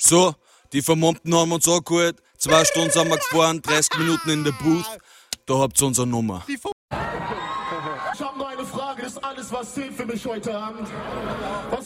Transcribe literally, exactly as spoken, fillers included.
So, die Vermummten haben uns angeholt. Zwei Stunden sind wir gefahren, dreißig Minuten in der Booth. Da habt ihr unsere Nummer. Ich hab nur eine Frage, das ist alles, was zählt für mich heute Abend. Was